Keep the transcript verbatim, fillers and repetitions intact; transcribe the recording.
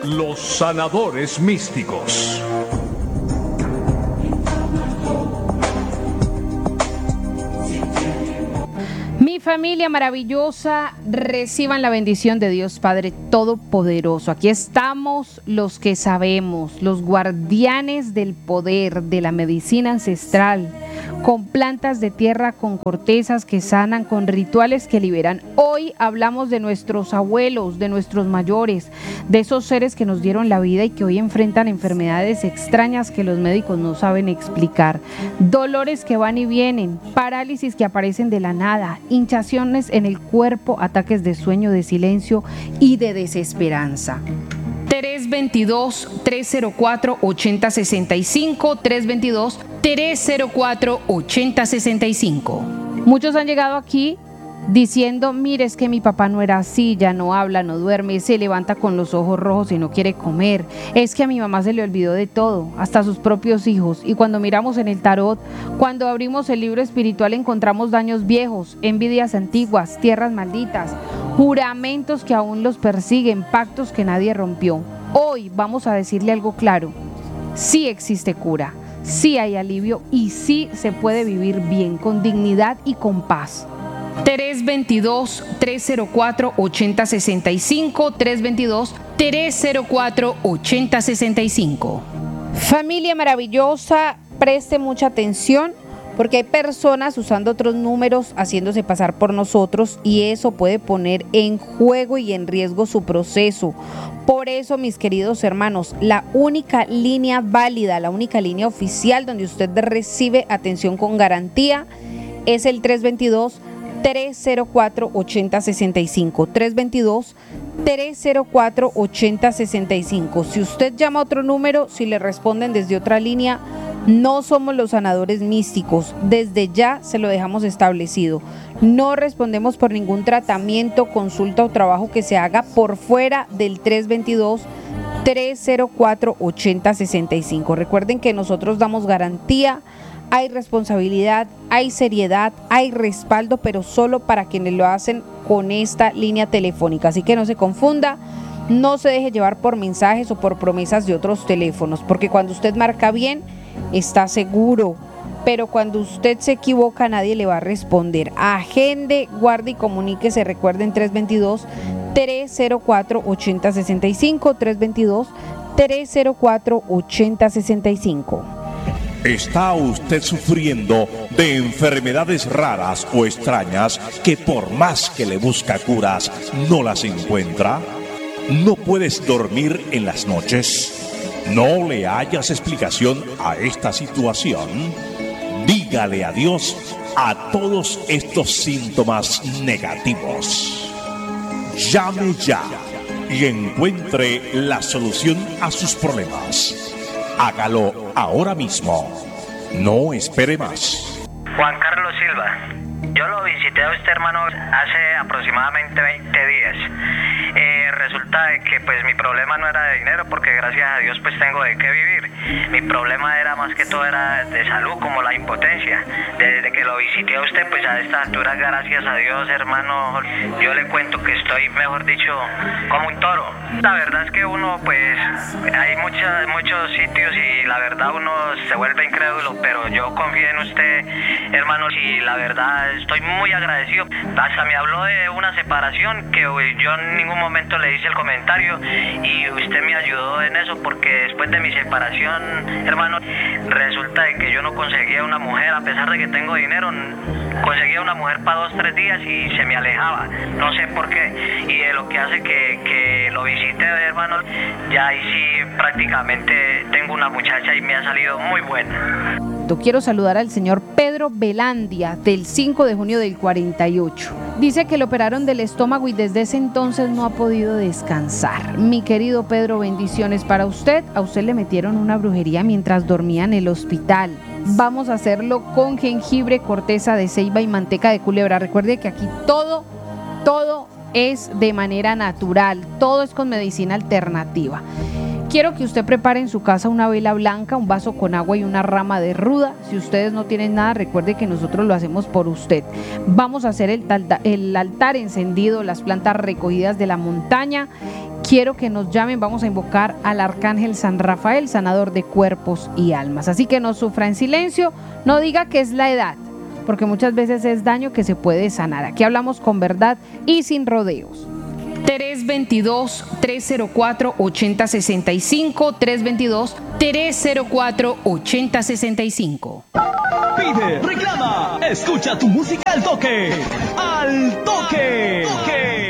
Los sanadores místicos. Mi familia maravillosa, reciban la bendición de Dios Padre Todopoderoso. Aquí estamos los que sabemos, los guardianes del poder de la medicina ancestral, con plantas de tierra, con cortezas que sanan, con rituales que liberan. Hoy hablamos de nuestros abuelos, de nuestros mayores, de esos seres que nos dieron la vida y que hoy enfrentan enfermedades extrañas que los médicos no saben explicar, dolores que van y vienen, parálisis que aparecen de la nada, hinchaciones en el cuerpo, ataques de sueño, de silencio y de desesperanza. tres veintidós, tres cero cuatro, ochenta sesenta y cinco, tres veintidós, tres cero cuatro, ochenta sesenta y cinco. Muchos han llegado aquí diciendo, mire, es que mi papá no era así, ya no habla, no duerme, se levanta con los ojos rojos y no quiere comer. Es que a mi mamá se le olvidó de todo, hasta sus propios hijos. Y cuando miramos en el tarot, cuando abrimos el libro espiritual, encontramos daños viejos, envidias antiguas, tierras malditas, juramentos que aún los persiguen, pactos que nadie rompió. Hoy vamos a decirle algo claro: sí existe cura, sí hay alivio y sí se puede vivir bien, con dignidad y con paz. tres veintidós, tres cero cuatro, ochenta sesenta y cinco, tres veintidós, tres cero cuatro, ochenta sesenta y cinco. Familia maravillosa, preste mucha atención, porque hay personas usando otros números, haciéndose pasar por nosotros, y eso puede poner en juego y en riesgo su proceso. Por eso, mis queridos hermanos, la única línea válida, la única línea oficial donde usted recibe atención con garantía es el tres veintidós, tres cero cuatro, ochenta sesenta y cinco. tres veintidós, tres cero cuatro, ochenta sesenta y cinco. Si usted llama a otro número, si le responden desde otra línea, no somos los sanadores místicos. Desde ya se lo dejamos establecido. No respondemos por ningún tratamiento, consulta o trabajo que se haga por fuera del tres veintidós, tres cero cuatro, ochenta sesenta y cinco. Recuerden que nosotros damos garantía, hay responsabilidad, hay seriedad, hay respaldo, pero solo para quienes lo hacen con esta línea telefónica. Así que no se confunda, no se deje llevar por mensajes o por promesas de otros teléfonos, porque cuando usted marca bien, está seguro, pero cuando usted se equivoca, nadie le va a responder. Agende, guarde y comuníquese. Recuerden, tres veintidós, tres cero cuatro, ochenta sesenta y cinco, tres veintidós, tres cero cuatro, ochenta sesenta y cinco. ¿Está usted sufriendo de enfermedades raras o extrañas que por más que le busca curas, no las encuentra? ¿No puedes dormir en las noches? ¿No le hallas explicación a esta situación? Dígale adiós a todos estos síntomas negativos. Llame ya y encuentre la solución a sus problemas. Hágalo ahora mismo. No espere más. Juan Carlos Silva. Yo lo visité a usted, hermano, hace aproximadamente veinte días. Eh, resulta de que pues mi problema no era de dinero, porque gracias a Dios pues tengo de qué vivir. Mi problema era más que todo era de salud, como la impotencia. Desde que lo visité a usted, pues a esta altura, gracias a Dios, hermano, yo le cuento que estoy, mejor dicho, como un toro. La verdad es que uno pues hay muchas, muchos sitios y la verdad uno se vuelve incrédulo, pero yo confío en usted, hermano, y la verdad estoy muy agradecido. Hasta me habló de una separación que yo en ningún momento le hice el comentario y usted me ayudó en eso, porque después de mi separación, hermano, resulta de que yo no conseguía una mujer, a pesar de que tengo dinero, conseguía una mujer para dos, tres días y se me alejaba, no sé por qué, y de lo que hace que, que lo visite, hermano, ya ahí sí prácticamente tengo una muchacha y me ha salido muy buena. Quiero saludar al señor Pedro Velandia, del cinco de junio del cuarenta y ocho. Dice que le operaron del estómago y desde ese entonces no ha podido descansar. Mi querido Pedro, bendiciones para usted. A usted le metieron una brujería mientras dormía en el hospital. Vamos a hacerlo con jengibre, corteza de ceiba y manteca de culebra. Recuerde que aquí todo, todo es de manera natural, todo es con medicina alternativa. quiero que usted prepare en su casa una vela blanca, un vaso con agua y una rama de ruda. Si ustedes no tienen nada, recuerde que nosotros lo hacemos por usted. Vamos a hacer el, talda, el altar encendido, las plantas recogidas de la montaña. Quiero que nos llamen, vamos a invocar al arcángel San Rafael, sanador de cuerpos y almas. Así que no sufra en silencio, no diga que es la edad, porque muchas veces es daño que se puede sanar. Aquí hablamos con verdad y sin rodeos. tres dos dos, tres cero cuatro, ocho cero seis cinco, tres dos dos, tres cero cuatro, ocho cero seis cinco. Pide, reclama, escucha tu música al toque, al toque. toque.